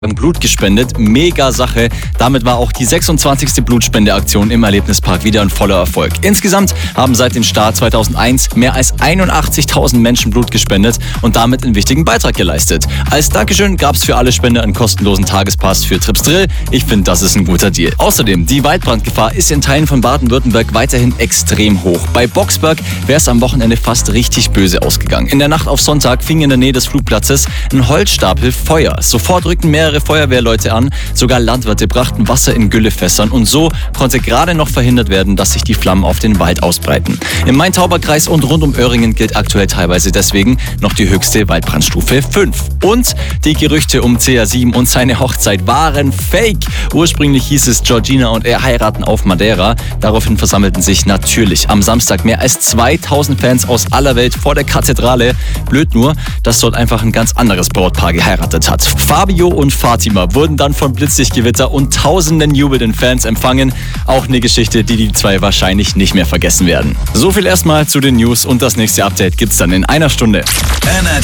Blut gespendet. Mega Sache. Damit war auch die 26. Blutspendeaktion im Erlebnispark wieder ein voller Erfolg. Insgesamt haben seit dem Start 2001 mehr als 81.000 Menschen Blut gespendet und damit einen wichtigen Beitrag geleistet. Als Dankeschön gab es für alle Spender einen kostenlosen Tagespass für Trips Drill. Ich finde, das ist ein guter Deal. Außerdem, die Waldbrandgefahr ist in Teilen von Baden-Württemberg weiterhin extrem hoch. Bei Boxberg wäre es am Wochenende fast richtig böse ausgegangen. In der Nacht auf Sonntag fing in der Nähe des Flugplatzes ein Holzstapel Feuer. Sofort rückten mehrere Feuerwehrleute an, sogar Landwirte brachten Wasser in Güllefässern und so konnte gerade noch verhindert werden, dass sich die Flammen auf den Wald ausbreiten. Im Main-Tauber-Kreis und rund um Öhringen gilt aktuell teilweise deswegen noch die höchste Waldbrandstufe 5. Und die Gerüchte um CR7 und seine Hochzeit waren fake. Ursprünglich hieß es, Georgina und er heiraten auf Madeira. Daraufhin versammelten sich natürlich am Samstag mehr als 2000 Fans aus aller Welt vor der Kathedrale. Blöd nur, dass dort einfach ein ganz anderes Brautpaar geheiratet hat. Fabio und Fatima wurden dann von Blitzlichtgewitter und tausenden jubelnden Fans empfangen. Auch eine Geschichte, die zwei wahrscheinlich nicht mehr vergessen werden. So viel erstmal zu den News und das nächste Update gibt's dann in einer Stunde.